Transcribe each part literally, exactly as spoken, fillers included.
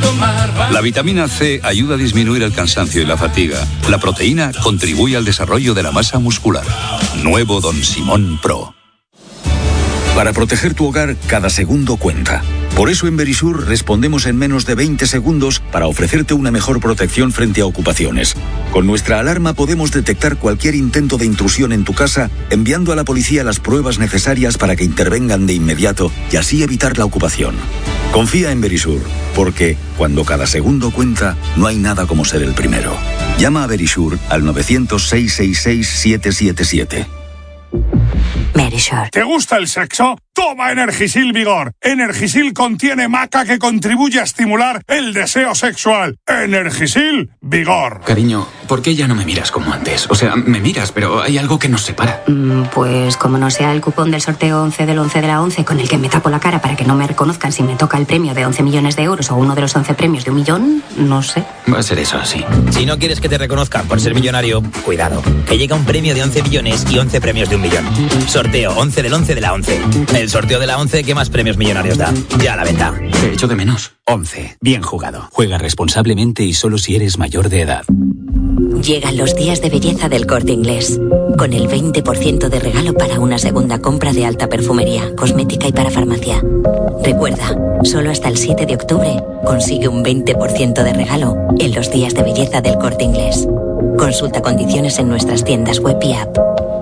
tomar. La vitamina C ayuda a disminuir el cansancio y la fatiga. La proteína contribuye al desarrollo de la masa muscular. Nuevo Don Simón Pro. Para proteger tu hogar, cada segundo cuenta. Por eso en Verisur respondemos en menos de veinte segundos para ofrecerte una mejor protección frente a ocupaciones. Con nuestra alarma podemos detectar cualquier intento de intrusión en tu casa, enviando a la policía las pruebas necesarias para que intervengan de inmediato y así evitar la ocupación. Confía en Verisur, porque cuando cada segundo cuenta, no hay nada como ser el primero. Llama a Verisur al nueve cero cero, seis seis seis, siete siete siete. Verisur. ¿Te gusta el sexo? Toma Energisil Vigor. Energisil contiene maca que contribuye a estimular el deseo sexual. Energisil Vigor. Cariño, ¿por qué ya no me miras como antes? O sea, me miras, pero hay algo que nos separa. Mm, pues como no sea el cupón del sorteo once del once de la once con el que me tapo la cara para que no me reconozcan si me toca el premio de once millones de euros o uno de los once premios de un millón, no sé. Va a ser eso, sí. Si no quieres que te reconozcan por ser millonario, cuidado, que llega un premio de once millones y once premios de un millón. Sorteo once del once de la once. El sorteo de la once que más premios millonarios da. Ya a la venta. Te echo de menos. once. Bien jugado. Juega responsablemente y solo si eres mayor de edad. Llegan los días de belleza del Corte Inglés, con el veinte por ciento de regalo para una segunda compra de alta perfumería, cosmética y para farmacia. Recuerda, solo hasta el siete de octubre consigue un veinte por ciento de regalo en los días de belleza del Corte Inglés. Consulta condiciones en nuestras tiendas web y app.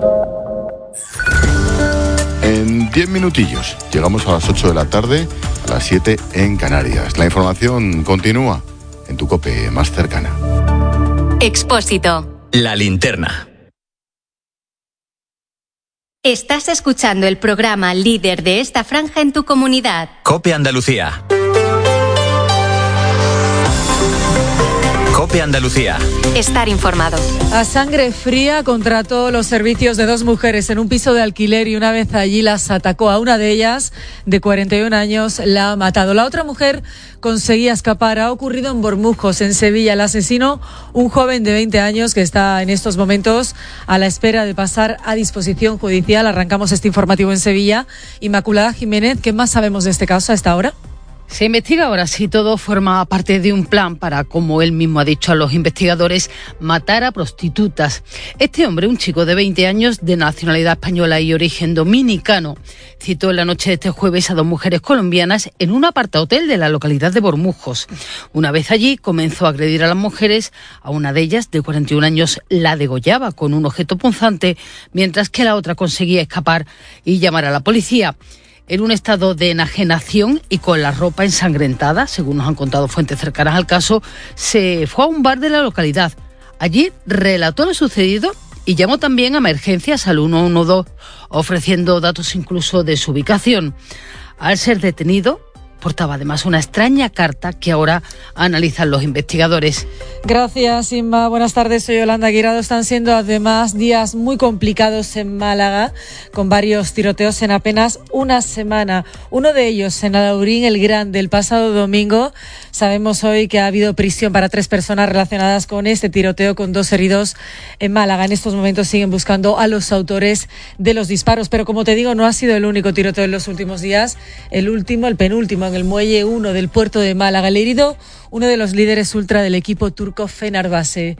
En diez minutillos llegamos a las ocho de la tarde, a las siete en Canarias. La información continúa en tu COPE más cercana. Expósito. La linterna. Estás escuchando el programa líder de esta franja en tu comunidad. COPE Andalucía. COPE Andalucía. Estar informado. A sangre fría contrató los servicios de dos mujeres en un piso de alquiler y una vez allí las atacó. A una de ellas, de cuarenta y un años, la ha matado. La otra mujer conseguía escapar. Ha ocurrido en Bormujos, en Sevilla. El asesino, un joven de veinte años que está en estos momentos a la espera de pasar a disposición judicial. Arrancamos este informativo en Sevilla. Inmaculada Jiménez, ¿qué más sabemos de este caso a esta hora? Se investiga ahora si todo forma parte de un plan para, como él mismo ha dicho a los investigadores, matar a prostitutas. Este hombre, un chico de veinte años de nacionalidad española y origen dominicano, citó en la noche de este jueves a dos mujeres colombianas en un apartahotel de la localidad de Bormujos. Una vez allí, comenzó a agredir a las mujeres. A una de ellas, de cuarenta y un años, la degollaba con un objeto punzante, mientras que la otra conseguía escapar y llamar a la policía. En un estado de enajenación y con la ropa ensangrentada, según nos han contado fuentes cercanas al caso, se fue a un bar de la localidad. Allí relató lo sucedido y llamó también a emergencias al uno uno dos, ofreciendo datos incluso de su ubicación. Al ser detenido, portaba además una extraña carta que ahora analizan los investigadores. Gracias, Inma. Buenas tardes, soy Yolanda Guirado. Están siendo además días muy complicados en Málaga, con varios tiroteos en apenas una semana. Uno de ellos en Alaurín el Grande, el pasado domingo. Sabemos hoy que ha habido prisión para tres personas relacionadas con este tiroteo, con dos heridos en Málaga. En estos momentos siguen buscando a los autores de los disparos. Pero como te digo, no ha sido el único tiroteo en los últimos días. El último, el penúltimo, en el Muelle uno del puerto de Málaga. El herido, uno de los líderes ultra del equipo turco Fenerbahce.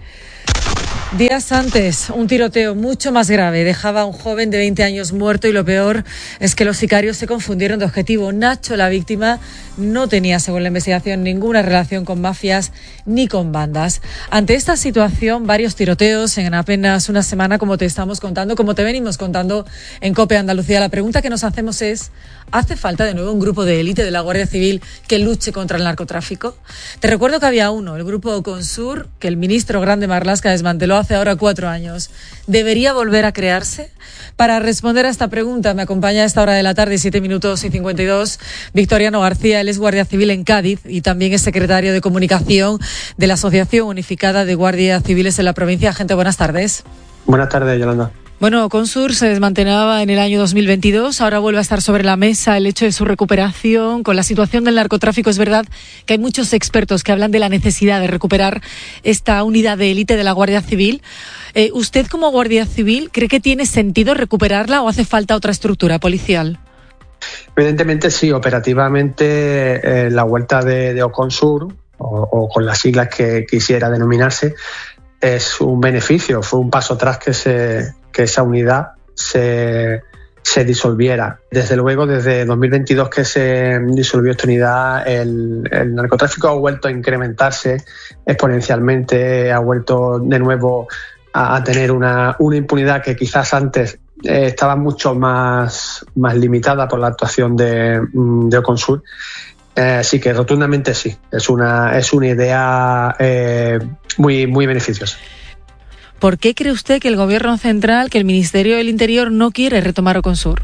Días antes, un tiroteo mucho más grave dejaba a un joven de veinte años muerto y lo peor es que los sicarios se confundieron de objetivo. Nacho, la víctima, no tenía, según la investigación, ninguna relación con mafias ni con bandas. Ante esta situación, varios tiroteos en apenas una semana, como te estamos contando, como te venimos contando en COPE Andalucía. La pregunta que nos hacemos es, ¿hace falta de nuevo un grupo de élite de la Guardia Civil que luche contra el narcotráfico? Te recuerdo que había uno, el grupo Consur, que el ministro Grande Marlaska desmanteló hace ahora cuatro años. ¿Debería volver a crearse? Para responder a esta pregunta me acompaña a esta hora de la tarde, siete minutos y cincuenta y dos, Victoriano García. Él es guardia civil en Cádiz y también es secretario de comunicación de la Asociación Unificada de Guardias Civiles en la provincia. Gente, buenas tardes. Buenas tardes, Yolanda. Bueno, Consur se desmantelaba en el año dos mil veintidós, ahora vuelve a estar sobre la mesa el hecho de su recuperación. Con la situación del narcotráfico es verdad que hay muchos expertos que hablan de la necesidad de recuperar esta unidad de élite de la Guardia Civil. Eh, ¿Usted como Guardia Civil cree que tiene sentido recuperarla o hace falta otra estructura policial? Evidentemente sí, operativamente eh, la vuelta de, de Oconsur o, o con las siglas que quisiera denominarse, es un beneficio. Fue un paso atrás que, se, que esa unidad se, se disolviera. Desde luego, desde dos mil veintidós que se disolvió esta unidad, el, el narcotráfico ha vuelto a incrementarse exponencialmente, ha vuelto de nuevo a, a tener una, una impunidad que quizás antes eh, estaba mucho más, más limitada por la actuación de, de Oconsur. Eh, sí que rotundamente sí, es una, es una idea eh, muy, muy beneficiosa. ¿Por qué cree usted que el Gobierno central, que el Ministerio del Interior no quiere retomar Oconsur?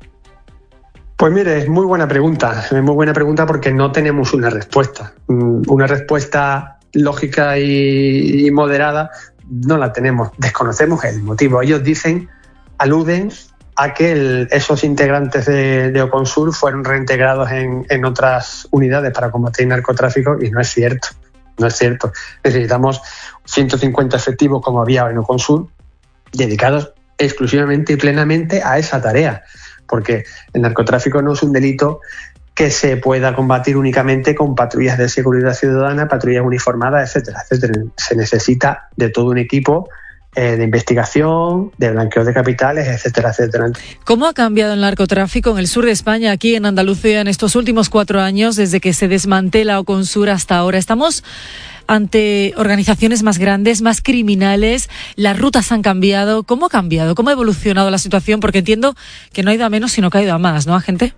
Pues mire, es muy buena pregunta, es muy buena pregunta porque no tenemos una respuesta. Una respuesta lógica y, y moderada no la tenemos, desconocemos el motivo. Ellos dicen, aluden a que el, esos integrantes de, de Oconsur fueron reintegrados en, en otras unidades para combatir el narcotráfico, y no es cierto, no es cierto. Necesitamos ciento cincuenta efectivos como había en Oconsur, dedicados exclusivamente y plenamente a esa tarea, porque el narcotráfico no es un delito que se pueda combatir únicamente con patrullas de seguridad ciudadana, patrullas uniformadas, etcétera, etcétera. Se necesita de todo un equipo eh, de investigación, de blanqueo de capitales, etcétera, etcétera. ¿Cómo ha cambiado el narcotráfico en el sur de España, aquí en Andalucía, en estos últimos cuatro años, desde que se desmantela Oconsur hasta ahora? Estamos ante organizaciones más grandes, más criminales, las rutas han cambiado. ¿Cómo ha cambiado? ¿Cómo ha evolucionado la situación? Porque entiendo que no ha ido a menos, sino que ha ido a más, ¿no, agente?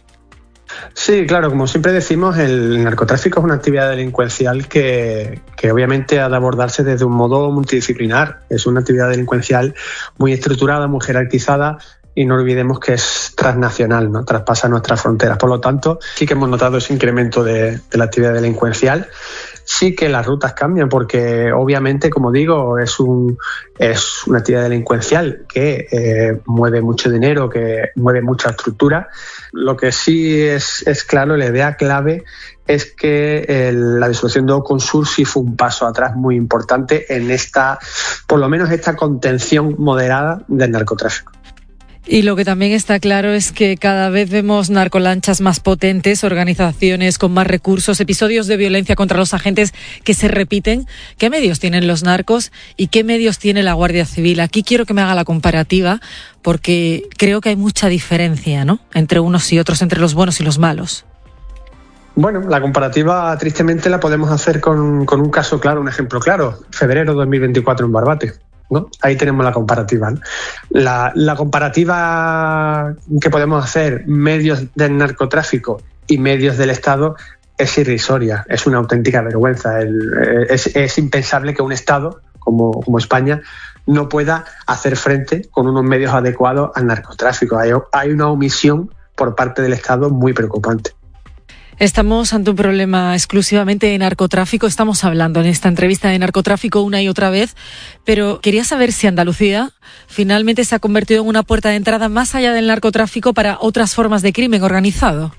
Sí, claro, como siempre decimos, el narcotráfico es una actividad delincuencial que, que obviamente ha de abordarse desde un modo multidisciplinar. Es una actividad delincuencial muy estructurada, muy jerarquizada, y no olvidemos que es transnacional, ¿no? Traspasa nuestras fronteras. Por lo tanto, sí que hemos notado ese incremento de, de la actividad delincuencial. Sí que las rutas cambian porque, obviamente, como digo, es, un, es una actividad delincuencial que eh, mueve mucho dinero, que mueve mucha estructura. Lo que sí es, es claro, la idea clave es que el, la disolución de Oconsur sí fue un paso atrás muy importante en esta, por lo menos esta contención moderada del narcotráfico. Y lo que también está claro es que cada vez vemos narcolanchas más potentes, organizaciones con más recursos, episodios de violencia contra los agentes que se repiten. ¿Qué medios tienen los narcos y qué medios tiene la Guardia Civil? Aquí quiero que me haga la comparativa porque creo que hay mucha diferencia, ¿no?, entre unos y otros, entre los buenos y los malos. Bueno, la comparativa tristemente la podemos hacer con, con un caso claro, un ejemplo claro. Febrero de dos mil veinticuatro en Barbate, ¿no? Ahí tenemos la comparativa, ¿no? La, la comparativa que podemos hacer, medios del narcotráfico y medios del Estado, es irrisoria, es una auténtica vergüenza. El, es, es impensable que un Estado como, como España no pueda hacer frente con unos medios adecuados al narcotráfico. Hay, hay una omisión por parte del Estado muy preocupante. Estamos ante un problema exclusivamente de narcotráfico. Estamos hablando en esta entrevista de narcotráfico una y otra vez, pero quería saber si Andalucía finalmente se ha convertido en una puerta de entrada más allá del narcotráfico para otras formas de crimen organizado.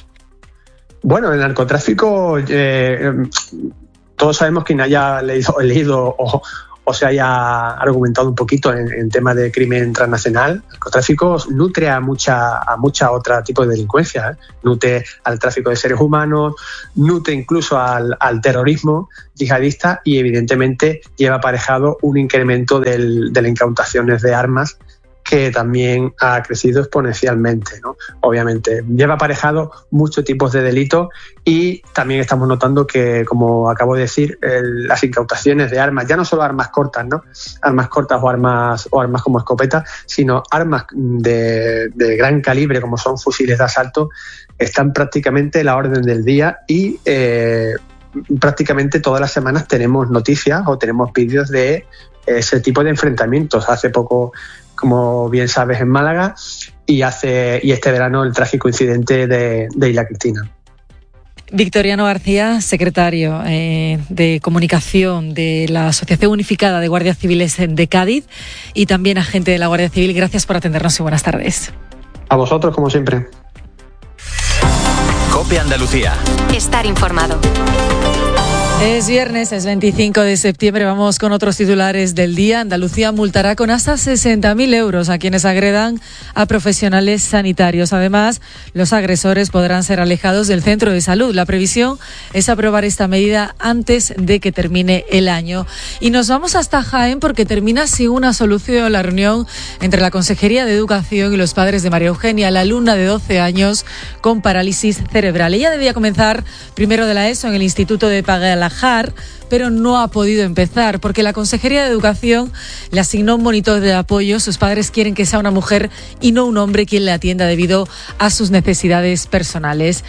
Bueno, el narcotráfico, eh, todos sabemos, quien haya leído, leído o, o se haya argumentado un poquito en, en temas de crimen transnacional, el narcotráfico nutre a mucha a mucha otra tipo de delincuencia, ¿eh? Nutre al tráfico de seres humanos, nutre incluso al, al terrorismo yihadista y evidentemente lleva aparejado un incremento del, de las incautaciones de armas que también ha crecido exponencialmente, ¿no? Obviamente lleva aparejado muchos tipos de delitos y también estamos notando que, como acabo de decir, el, las incautaciones de armas, ya no solo armas cortas, ¿no? Armas cortas o armas o armas como escopetas, sino armas de, de gran calibre como son fusiles de asalto, están prácticamente a la orden del día y eh, prácticamente todas las semanas tenemos noticias o tenemos vídeos de ese tipo de enfrentamientos. Hace poco, como bien sabes, en Málaga, y hace y este verano el trágico incidente de, de Isla Cristina. Victoriano García, secretario eh, de Comunicación de la Asociación Unificada de Guardias Civiles de Cádiz y también agente de la Guardia Civil, gracias por atendernos y buenas tardes. A vosotros, como siempre. COPE Andalucía. Estar informado. Es viernes, es veinticinco de septiembre. Vamos con otros titulares del día. Andalucía multará con hasta sesenta mil euros a quienes agredan a profesionales sanitarios. Además, los agresores podrán ser alejados del centro de salud. La previsión es aprobar esta medida antes de que termine el año. Y nos vamos hasta Jaén porque termina sin una solución la reunión entre la Consejería de Educación y los padres de María Eugenia, la alumna de doce años con parálisis cerebral. Ella debía comenzar primero de la ESO en el Instituto de Pagala, pero no ha podido empezar porque la Consejería de Educación le asignó un monitor de apoyo. Sus padres quieren que sea una mujer y no un hombre quien le atienda debido a sus necesidades personales.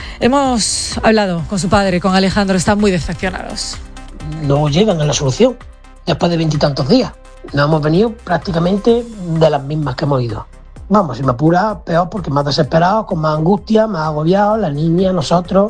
Hemos hablado con su padre, con Alejandro, están muy decepcionados. No llegan a la solución después de veintitantos días. Nos hemos venido prácticamente de las mismas que hemos ido. Vamos, si me apura, peor porque más desesperado, con más angustia, más agobiado, la niña, nosotros.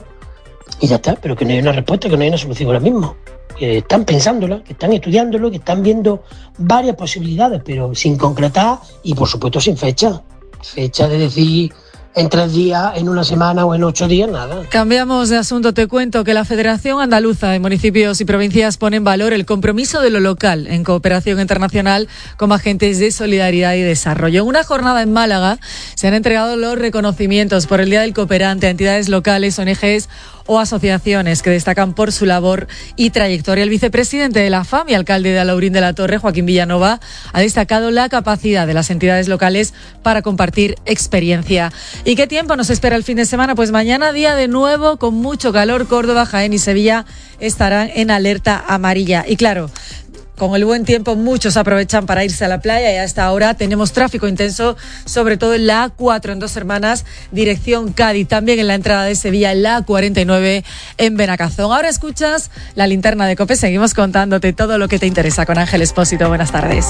Y ya está, pero que no hay una respuesta, que no hay una solución ahora mismo. Que están pensándolo, que están estudiándolo, que están viendo varias posibilidades, pero sin concretar y por supuesto sin fecha. Fecha de decir en tres días, en una semana o en ocho días, nada. Cambiamos de asunto. Te cuento que la Federación Andaluza de Municipios y Provincias pone en valor el compromiso de lo local en cooperación internacional como agentes de solidaridad y desarrollo. En una jornada en Málaga se han entregado los reconocimientos por el Día del Cooperante a entidades locales, O N Ges o asociaciones que destacan por su labor y trayectoria. El vicepresidente de la F A M y alcalde de Alaurín de la Torre, Joaquín Villanova, ha destacado la capacidad de las entidades locales para compartir experiencia. ¿Y qué tiempo nos espera el fin de semana? Pues mañana día de nuevo con mucho calor. Córdoba, Jaén y Sevilla estarán en alerta amarilla. Y claro, con el buen tiempo muchos aprovechan para irse a la playa y a esta hora tenemos tráfico intenso, sobre todo en la A cuatro en Dos Hermanas, dirección Cádiz, también en la entrada de Sevilla en la A cuarenta y nueve en Benacazón. Ahora escuchas la linterna de COPE, seguimos contándote todo lo que te interesa con Ángel Expósito. Buenas tardes.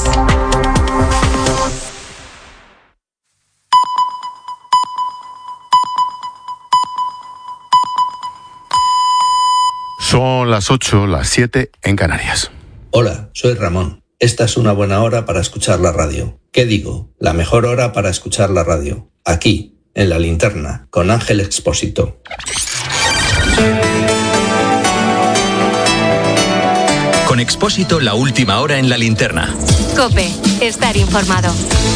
Son las ocho, las siete en Canarias. Hola, soy Ramón. Esta es una buena hora para escuchar la radio. ¿Qué digo? La mejor hora para escuchar la radio. Aquí, en La Linterna, con Ángel Expósito. Con Expósito, la última hora en La Linterna. COPE, estar informado.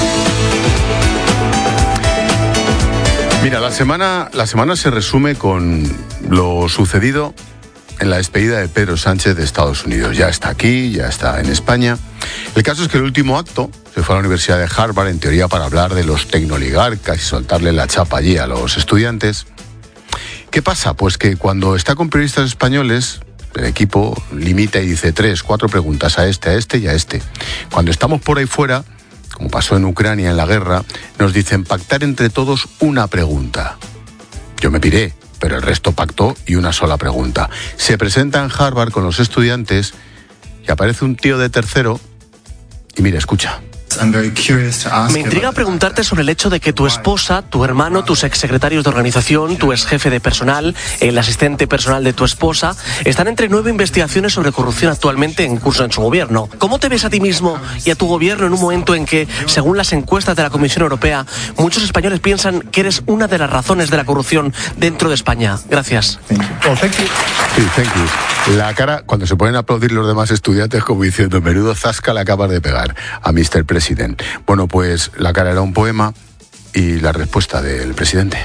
Mira, la semana, la semana se resume con lo sucedido en la despedida de Pedro Sánchez de Estados Unidos. Ya está aquí, ya está en España. El caso es que el último acto se fue a la Universidad de Harvard, en teoría para hablar de los tecnoligarcas y soltarle la chapa allí a los estudiantes. ¿Qué pasa? Pues que cuando está con periodistas españoles, el equipo limita y dice tres, cuatro preguntas a este, a este y a este. Cuando estamos por ahí fuera, como pasó en Ucrania en la guerra, nos dicen pactar entre todos una pregunta. Yo me piré, pero el resto pactó y una sola pregunta. Se presenta en Harvard con los estudiantes y aparece un tío de tercero y mira, escucha. Me intriga preguntarte sobre el hecho de que tu esposa, tu hermano, tus exsecretarios de organización, tu exjefe de personal, el asistente personal de tu esposa, están entre nueve investigaciones sobre corrupción actualmente en curso en su gobierno. ¿Cómo te ves a ti mismo y a tu gobierno en un momento en que, según las encuestas de la Comisión Europea, muchos españoles piensan que eres una de las razones de la corrupción dentro de España? Gracias. Sí, thank you. La cara, cuando se ponen a aplaudir los demás estudiantes como diciendo, menudo zasca le acabas de pegar a mister President. Bueno, pues la cara era un poema y la respuesta del presidente.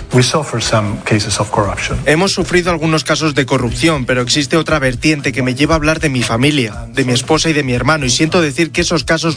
Hemos sufrido algunos casos de corrupción, pero existe otra vertiente que me lleva a hablar de mi familia, de mi esposa y de mi hermano, y siento decir que esos casos